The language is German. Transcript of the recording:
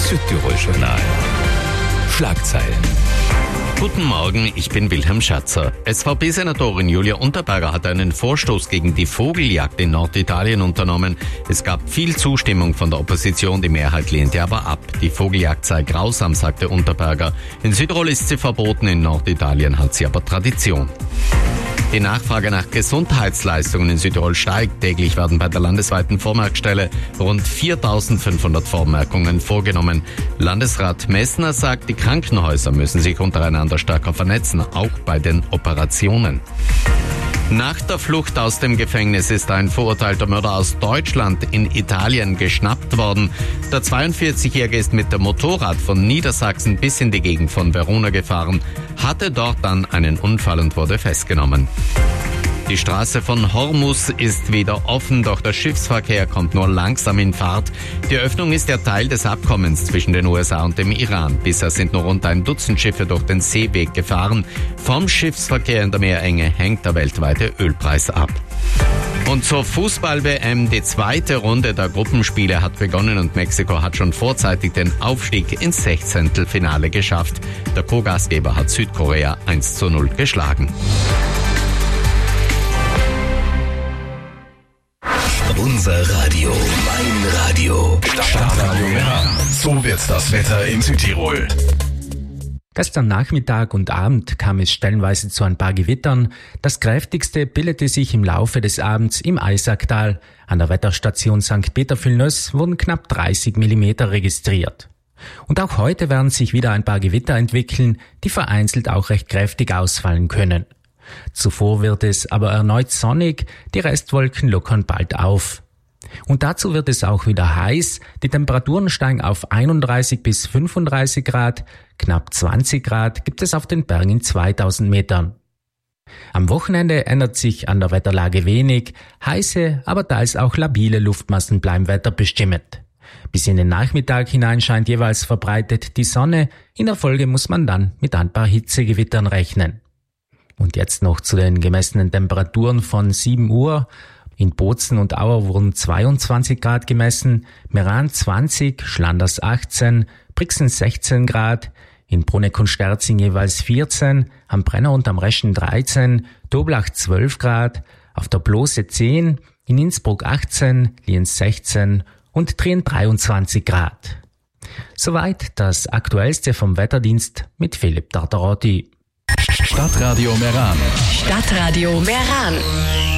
Südtirol-Journal. Schlagzeilen. Guten Morgen, ich bin Wilhelm Schatzer. SVP-Senatorin Julia Unterberger hat einen Vorstoß gegen die Vogeljagd in Norditalien unternommen. Es gab viel Zustimmung von der Opposition, die Mehrheit lehnte aber ab. Die Vogeljagd sei grausam, sagte Unterberger. In Südtirol ist sie verboten, in Norditalien hat sie aber Tradition. Die Nachfrage nach Gesundheitsleistungen in Südtirol steigt. Täglich werden bei der landesweiten Vormerkstelle rund 4.500 Vormerkungen vorgenommen. Landesrat Messner sagt, die Krankenhäuser müssen sich untereinander stärker vernetzen, auch bei den Operationen. Nach der Flucht aus dem Gefängnis ist ein verurteilter Mörder aus Deutschland in Italien geschnappt worden. Der 42-Jährige ist mit dem Motorrad von Niedersachsen bis in die Gegend von Verona gefahren, hatte dort dann einen Unfall und wurde festgenommen. Die Straße von Hormuz ist wieder offen, doch der Schiffsverkehr kommt nur langsam in Fahrt. Die Öffnung ist ja Teil des Abkommens zwischen den USA und dem Iran. Bisher sind nur rund ein Dutzend Schiffe durch den Seeweg gefahren. Vom Schiffsverkehr in der Meerenge hängt der weltweite Ölpreis ab. Und zur Fußball-WM, die zweite Runde der Gruppenspiele hat begonnen und Mexiko hat schon vorzeitig den Aufstieg ins 16. Finale geschafft. Der Co-Gastgeber hat Südkorea 1:0 geschlagen. Unser Radio, mein Radio. Stadtradio Meran. So wird das Wetter in Südtirol. Gestern Nachmittag und Abend kam es stellenweise zu ein paar Gewittern. Das kräftigste bildete sich im Laufe des Abends im Eisacktal. An der Wetterstation St. Peter-Vilnius wurden knapp 30 Millimeter registriert. Und auch heute werden sich wieder ein paar Gewitter entwickeln, die vereinzelt auch recht kräftig ausfallen können. Zuvor wird es aber erneut sonnig, die Restwolken lockern bald auf. Und dazu wird es auch wieder heiß, die Temperaturen steigen auf 31 bis 35 Grad, knapp 20 Grad gibt es auf den Bergen in 2000 Metern. Am Wochenende ändert sich an der Wetterlage wenig, heiße, aber teils auch labile Luftmassen bleiben wetterbestimmend. Bis in den Nachmittag hinein scheint jeweils verbreitet die Sonne, in der Folge muss man dann mit ein paar Hitzegewittern rechnen. Und jetzt noch zu den gemessenen Temperaturen von 7 Uhr. In Bozen und Auer wurden 22 Grad gemessen, Meran 20, Schlanders 18, Brixen 16 Grad, in Bruneck und Sterzing jeweils 14, am Brenner und am Reschen 13, Doblach 12 Grad, auf der Blose 10, in Innsbruck 18, Lienz 16 und Trien 23 Grad. Soweit das Aktuellste vom Wetterdienst mit Philipp Tartarotti. Stadtradio Meran. Stadtradio Meran.